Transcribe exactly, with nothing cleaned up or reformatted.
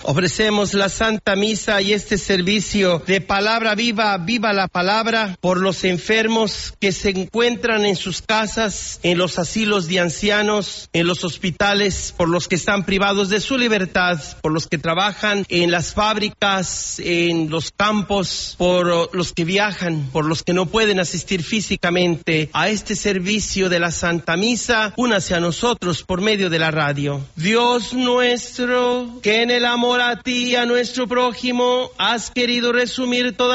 Ofrecemos la Santa Misa y este servicio de palabra viva, viva la palabra, por los enfermos que se encuentran en sus casas, en los asilos de ancianos, en los hospitales, por los que están privados de su libertad, por los que trabajan en las fábricas, en los campos, por los que viajan, por los que no pueden asistir físicamente a este servicio de la Santa Misa. Únase a nosotros por medio de la radio. Dios nuestro, que en el amor a ti y a nuestro prójimo has querido resumir toda